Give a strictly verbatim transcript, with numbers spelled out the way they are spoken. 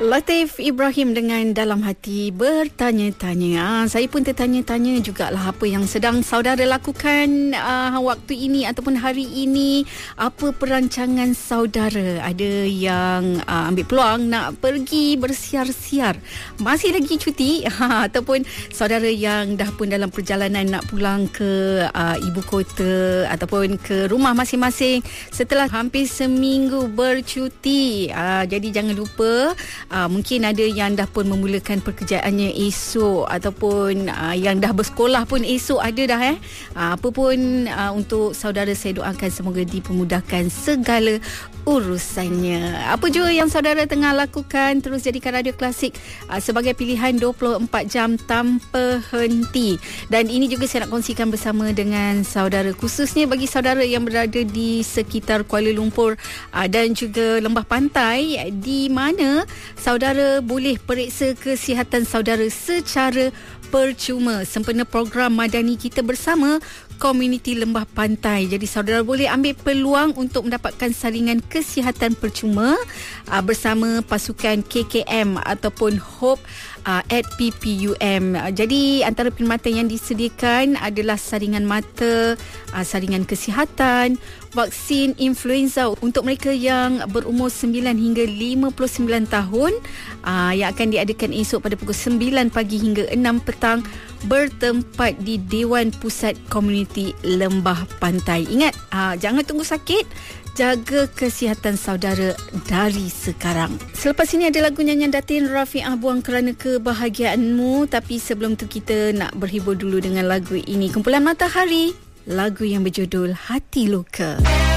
Latif Ibrahim dengan Dalam Hati bertanya-tanya. Ah, saya pun tertanya-tanya jugalah apa yang sedang saudara lakukan ah, waktu ini ataupun hari ini. Apa perancangan saudara? Ada yang ah, ambil peluang nak pergi bersiar-siar, masih lagi cuti, ah, ataupun saudara yang dah pun dalam perjalanan nak pulang ke ah, ibu kota ataupun ke rumah masing-masing setelah hampir seminggu bercuti. Ah, jadi jangan lupa, Uh, mungkin ada yang dah pun memulakan pekerjaannya esok ataupun uh, yang dah bersekolah pun esok ada dah eh. Uh, apa pun uh, untuk saudara, saya doakan semoga dipermudahkan segala urusannya. Apa jua yang saudara tengah lakukan, terus jadikan Radio Klasik uh, sebagai pilihan dua puluh empat jam tanpa henti. Dan ini juga saya nak kongsikan bersama dengan saudara, khususnya bagi saudara yang berada di sekitar Kuala Lumpur uh, dan juga Lembah Pantai, di mana saudara boleh periksa kesihatan saudara secara percuma sempena program madani Kita Bersama Komuniti Lembah Pantai. Jadi saudara boleh ambil peluang untuk mendapatkan saringan kesihatan percuma uh, bersama pasukan K K M ataupun Hope uh, at P P U M. Uh, jadi antara perkhidmatan yang disediakan adalah saringan mata, uh, saringan kesihatan, vaksin influenza untuk mereka yang berumur sembilan hingga lima puluh sembilan tahun uh, yang akan diadakan esok pada pukul sembilan pagi hingga enam petang bertempat di Dewan Pusat Komuniti Lembah Pantai. Ingat, uh, jangan tunggu sakit, jaga kesihatan saudara dari sekarang. Selepas ini ada lagu nyanyian Datin Rafi'ah, Buang Kerana Kebahagiaanmu. Tapi sebelum tu kita nak berhibur dulu dengan lagu ini. Kumpulan Matahari, lagu yang berjudul Hati Luka.